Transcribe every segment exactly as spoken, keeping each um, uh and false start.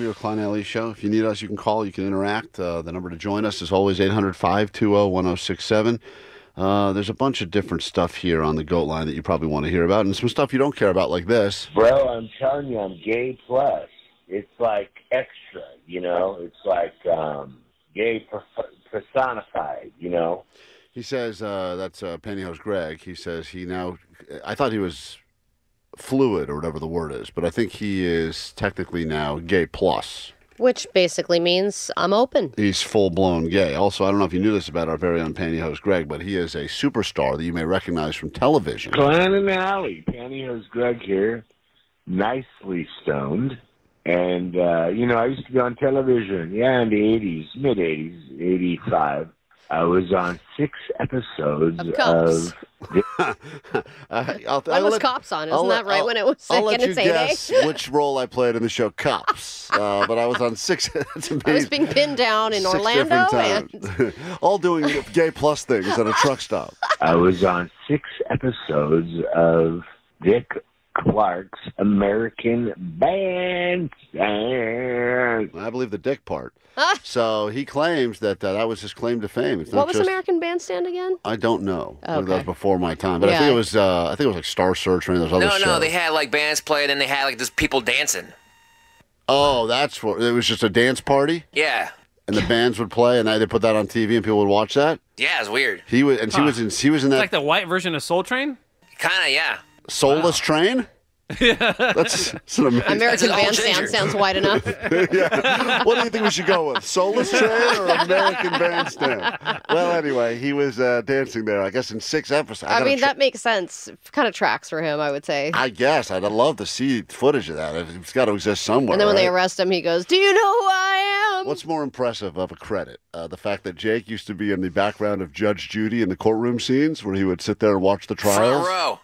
Radio Klein Alley Show. If you need us, you can call. You can interact. Uh, the number to join us is always eight hundred, five two zero, one zero six seven. Uh, there's a bunch of different stuff here on the GOAT line that you probably want to hear about, and some stuff you don't care about, like this. Bro, I'm telling you, I'm gay plus. It's like extra, you know? It's like um, gay personified, you know? He says, uh, that's uh, Pantyhose Greg. He says he now, I thought he was fluid or whatever the word is, but I think he is technically now gay plus. Which basically means I'm open. He's full-blown gay. Also, I don't know if you knew this about our very own Pantyhose Greg, but he is a superstar that you may recognize from television. Klein and Alley, Pantyhose Greg here, nicely stoned. And, uh, you know, I used to be on television, yeah, in the eighties, mid-eighties, eighty-five. I was on six episodes of Cops. of... uh, I'll, when I'll was let, Cops on? Isn't I'll that let, right I'll, when it was I'll in let you its heyday? guess which role I played in the show Cops. Uh, but I was on six... That's amazing. I was being pinned down in six Orlando. different times. And... All doing gay plus things at a truck stop. I was on six episodes of Dick Clark's American Bandstand. I believe the dick part. So he claims that uh, that was his claim to fame. It's not what was just, American Bandstand again? I don't know. Okay. That was before my time, but Yeah. I think it was. Uh, I think it was like Star Search or any of those other No, shows. no, they had like bands play, and then they had like just people dancing. Oh, that's what it was. Just a dance party, Yeah, and the bands would play, and they put that on T V, and people would watch that. yeah, it's weird. He was, and he Huh. was in. He was in It's that like the white version of Soul Train? Kind of, yeah. Soulless Train. That's, that's an amazing. American an old Bandstand ginger. sounds white enough. Yeah. What do you think we should go with? Soulless Train or American Bandstand? Well, anyway, he was uh, dancing there, I guess, in six episodes. I gotta mean, tr- that makes sense. Kind of tracks for him, I would say. I guess. I'd love to see footage of that. It's got to exist somewhere. And then when right? they arrest him, he goes, "Do you know who I am?" What's more impressive of a credit? Uh, the fact that Jake used to be in the background of Judge Judy in the courtroom scenes where he would sit there and watch the trials. Front row.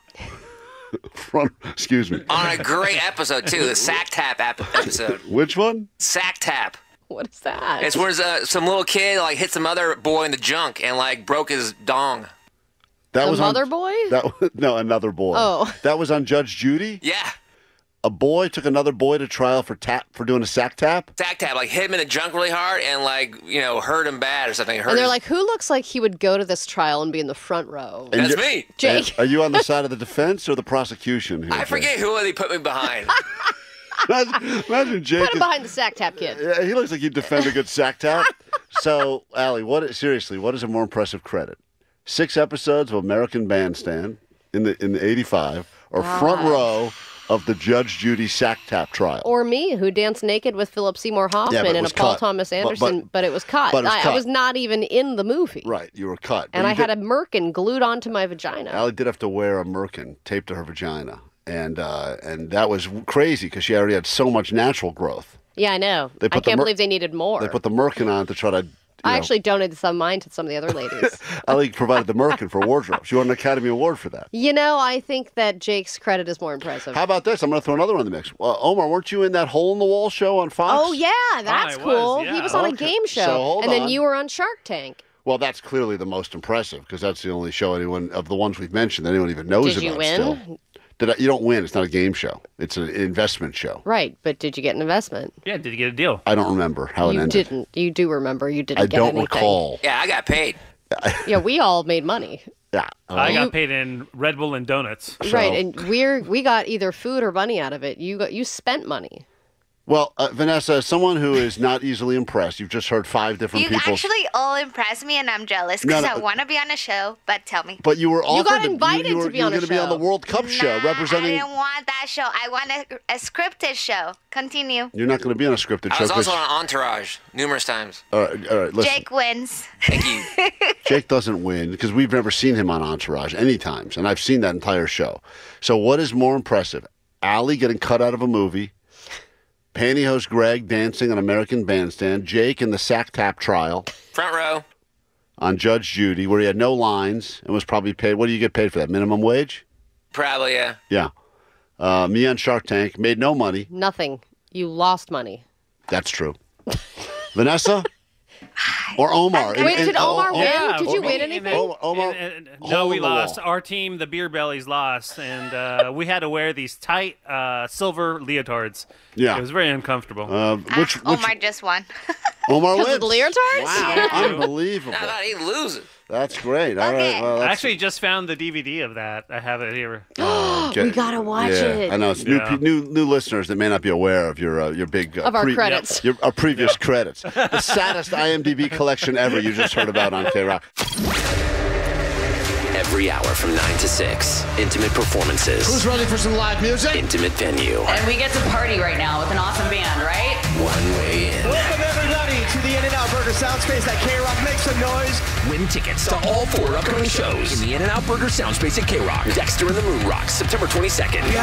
Front, excuse me. On a great episode, too. The Sack Tap ap- episode. Which one? Sack Tap. What is that? It's where uh, some little kid like hit some other boy in the junk and like broke his dong. That The was mother on, boy? That was, no, another boy. Oh. That was on Judge Judy? Yeah. A boy took another boy to trial for tap for doing a sack tap? Sack Tap. Like hit him in the junk really hard and like, you know, hurt him bad or something. Hurt And they're his- like, who looks like he would go to this trial and be in the front row? And That's you're- me. Jake. Are you on the side of the defense or the prosecution here? I forget who they put me behind. Jake? Imagine, imagine Jake. Put him is- behind the sack tap kid. Yeah, he looks like he'd defend a good sack tap. So, Allie, what? Seriously, what is a more impressive credit? Six episodes of American Bandstand in the in the eighty-five, or front row of the Judge Judy sack tap trial? Or me, who danced naked with Philip Seymour Hoffman Yeah, but it in a was Paul cut. Thomas But- Anderson, but- but, it was cut. but it was I, cut. I was not even in the movie. Right, you were cut. And But I you had did- a merkin glued onto my vagina. Allie did have to wear a merkin taped to her vagina, and uh, and that was crazy because she already had so much natural growth. Yeah, I know. They I put the can't mer- believe they needed more. They put the merkin on to try to. You I know, actually donated some of mine to some of the other ladies. Allie provided the merkin for wardrobe. She won an Academy Award for that. You know, I think that Jake's credit is more impressive. How about this? I'm going to throw another one in the mix. Uh, Omar, weren't you in that Hole in the Wall show on Fox? Oh, yeah, that's I cool. was, He yeah. was on a Okay. game show. So, hold and then on. you were on Shark Tank. Well, that's clearly the most impressive because that's the only show anyone of the ones we've mentioned that anyone even knows Did you about. win? Still. Did I, you don't win? It's not a game show. It's an investment show. Right, but did you get an investment? Yeah, did you get a deal? I don't remember how it You ended. didn't. You do remember. You didn't I get don't anything. recall. yeah, I got paid. Yeah, we all made money. Yeah. Uh, I You- got paid in Red Bull and donuts. So- Right, and we're we got either food or money out of it. You got you spent money. well, uh, Vanessa, as someone who is not easily impressed, you've just heard five different You people. actually all impress me, and I'm jealous No, because no. I want to be on a show. But tell me, But you were offered. got to- invited you, you to were, be you were on a gonna be on the show. World Cup show Nah, representing. I didn't want that show. I want a, a scripted show. Continue. You're not going to be on a scripted I show. was 'cause- also on Entourage numerous times. all right, all right, listen. Jake wins. Thank you. Jake doesn't win because we've never seen him on Entourage any times, and I've seen that entire show. So what is more impressive? Allie getting cut out of a movie, Pantyhose Greg dancing on American Bandstand, Jake in the sack tap trial Front row. on Judge Judy, where he had no lines and was probably paid. What do you get paid for that? Minimum wage? Probably, yeah. Yeah. Uh, me on Shark Tank, made no money. Nothing. You lost money. That's true. Vanessa? Or Omar. And- Wait, And- did and- Omar oh, win? oh, Did you oh, win oh, anything? oh, Omar, And- and- hole no, we in the lost. wall. Our team, the Beer Bellies, lost, and uh, we had to wear these tight uh, silver leotards. Yeah. It was very uncomfortable. Uh, which, Ah, which Omar just won. Omar Because wins. of the leotards? Wow, Yeah. unbelievable. I thought he'd lose it. That's great. All Okay. right. Well, I that's, actually just found the D V D of that. I have it here. oh, We get- gotta watch yeah, it. I know it's new, Yeah. pe- new new listeners that may not be aware of your uh, your big uh, Of our credits. your our previous credits. The saddest I M D B collection ever. You just heard about on K-Rock. Every hour from nine to six, intimate performances. Who's ready for some live music? Intimate venue. And we get to party right now with an awesome band, right? One way in. Welcome everybody to the In-N-Out Burger Soundspace at K-Rock. Make some noise. Win tickets to all four upcoming shows in the In-N-Out Burger Soundspace at K-Rock. Dexter and the Moon Rocks, September twenty-second.